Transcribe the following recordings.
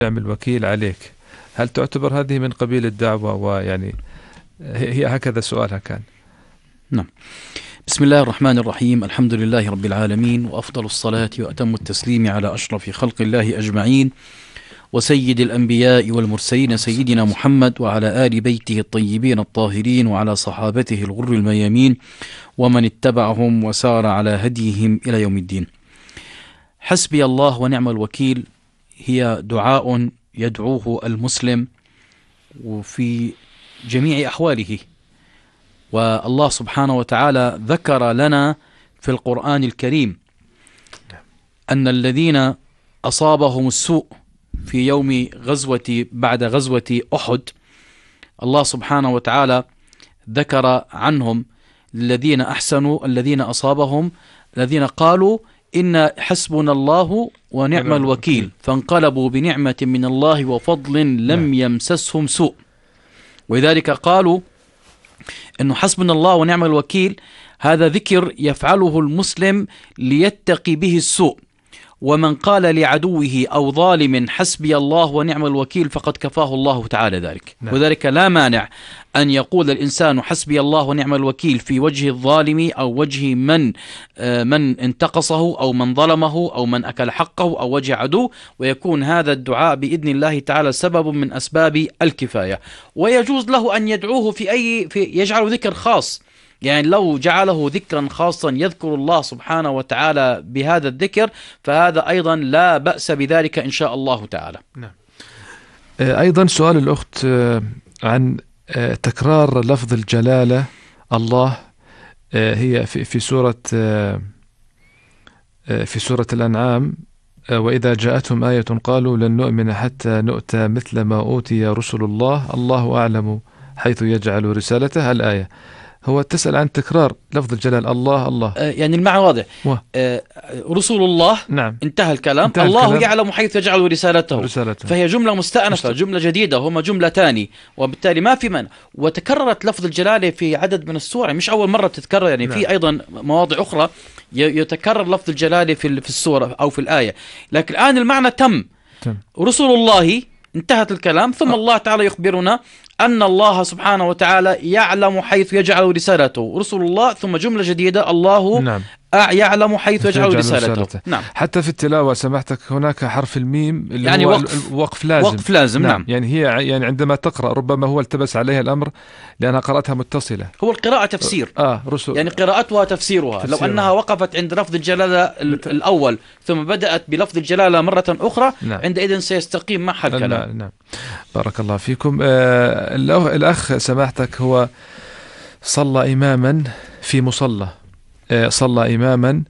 نعم الوكيل عليك، هل تعتبر هذه من قبيل الدعوة؟ ويعني هي هكذا سؤالها كان. نعم. بسم الله الرحمن الرحيم، الحمد لله رب العالمين، وأفضل الصلاة وأتم التسليم على أشرف خلق الله أجمعين، وسيد الأنبياء والمرسلين سيدنا محمد وعلى آل بيته الطيبين الطاهرين وعلى صحابته الغر الميامين ومن اتبعهم وسار على هديهم إلى يوم الدين. حسبي الله ونعم الوكيل هي دعاء يدعوه المسلم في جميع أحواله، والله سبحانه وتعالى ذكر لنا في القرآن الكريم أن الذين أصابهم السوء في يوم بعد غزوة أحد، الله سبحانه وتعالى ذكر عنهم الذين أحسنوا الذين أصابهم الذين قالوا إن حسبنا الله ونعم الوكيل فانقلبوا بنعمة من الله وفضل لم يمسسهم سوء. ولذلك قالوا إنه حسبنا الله ونعم الوكيل هذا ذكر يفعله المسلم ليتقي به السوء، ومن قال لعدوه أو ظالم حسبي الله ونعم الوكيل فقد كفاه الله تعالى ذلك. وذلك لا مانع أن يقول الإنسان حسبي الله ونعم الوكيل في وجه الظالم أو وجه من انتقصه أو من ظلمه أو من أكل حقه أو وجه عدو، ويكون هذا الدعاء بإذن الله تعالى سبب من أسباب الكفاية. ويجوز له أن يدعوه في يجعل ذكر خاص، يعني لو جعله ذكرا خاصا يذكر الله سبحانه وتعالى بهذا الذكر فهذا أيضا لا بأس بذلك إن شاء الله تعالى. نعم. أيضا سؤال الأخت عن تكرار لفظ الجلالة الله، هي في سورة الأنعام، وإذا جاءتهم آية قالوا لن نؤمن حتى نؤتى مثل ما أوتي رسل الله أعلم حيث يجعل رسالته الآية. هو تسأل عن تكرار لفظ الجلال الله يعني المعنى واضح. رسول الله نعم. انتهى الكلام. الله يعلم حيث يجعل رسالته. فهي جملة مستأنفة، جملة جديدة، هما جملتان، وبالتالي ما في منع. وتكررت لفظ الجلالة في عدد من السور، مش أول مرة بتتكرر، يعني نعم. في أيضا مواضع أخرى يتكرر لفظ الجلالة في السورة أو في الآية، لكن الآن المعنى تم. رسول الله انتهت الكلام، ثم الله تعالى يخبرنا أن الله سبحانه وتعالى يعلم حيث يجعل رسالته. رسول الله ثم جملة جديدة الله نعم. يعلم حيث يجعل رسالته. نعم. حتى في التلاوة سمحتك هناك حرف الميم اللي يعني هو وقف لازم. وقف لازم نعم. يعني هي يعني عندما تقرأ ربما هو التبس عليها الأمر لأنها قرأتها متصلة. هو القراءة تفسير رسول يعني قراءتها تفسيرها. لو أنها وقفت عند لفظ الجلالة الأول ثم بدأت بلفظ الجلالة مرة أخرى نعم. عندئذ سيستقيم معها الكلام. نعم. بارك الله فيكم. الأخ سمحتك هو صلى إماما في مصلى، صلى إماما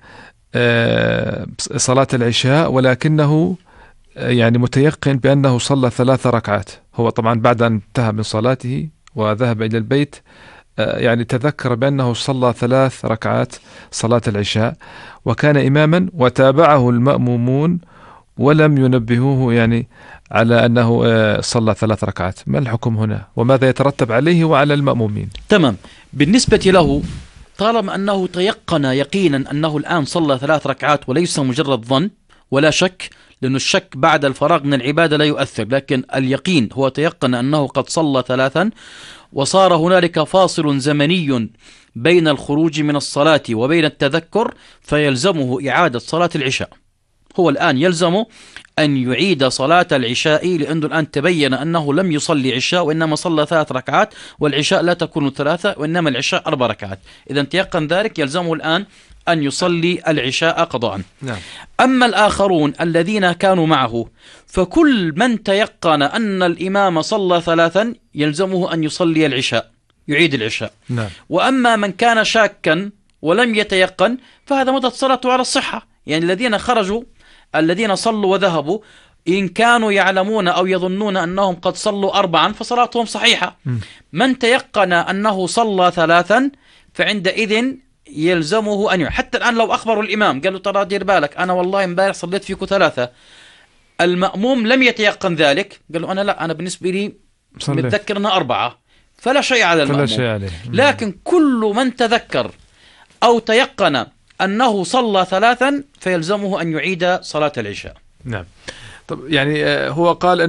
صلاة العشاء، ولكنه يعني متيقن بأنه صلى 3 ركعات. هو طبعا بعد أن انتهى من صلاته وذهب إلى البيت يعني تذكر بأنه صلى 3 ركعات صلاة العشاء، وكان إماما وتابعه المأمومون ولم ينبهوه يعني على أنه صلى 3 ركعات. ما الحكم هنا وماذا يترتب عليه وعلى المأمومين؟ تمام. بالنسبة له طالما أنه تيقن يقينا أنه الآن صلى 3 ركعات وليس مجرد ظن ولا شك، لأن الشك بعد الفراغ من العبادة لا يؤثر، لكن اليقين هو تيقن أنه قد صلى 3 وصار هنالك فاصل زمني بين الخروج من الصلاة وبين التذكر، فيلزمه إعادة صلاة العشاء. هو الآن يلزم أن يعيد صلاة العشاء، لأنه الآن تبين أنه لم يصلي عشاء وإنما صلى 3 ركعات، والعشاء لا تكون 3 وإنما العشاء 4 ركعات. إذا تيقن ذلك يلزمه الآن أن يصلي العشاء قضاء. نعم. أما الآخرون الذين كانوا معه فكل من تيقن أن الإمام صلى 3 يلزمه أن يصلي العشاء، يعيد العشاء. نعم. وأما من كان شاكا ولم يتيقن فهذا مضت صلاته على الصحة. يعني الذين خرجوا الذين صلوا وذهبوا إن كانوا يعلمون أو يظنون أنهم قد صلوا 4 فصلاتهم صحيحة. من تيقن أنه صلى 3 فعندئذ يلزمه أن حتى الآن لو أخبروا الإمام قالوا ترى دير بالك أنا والله امبارح صليت فيكم 3، المأموم لم يتيقن ذلك، قالوا أنا لا، أنا بالنسبة لي متذكر أنها 4، فلا شيء على المأموم. فلا شيء عليه. لكن كل من تذكر أو تيقن أنه صلى 3 فيلزمه أن يعيد صلاة العشاء. نعم. طب يعني هو قال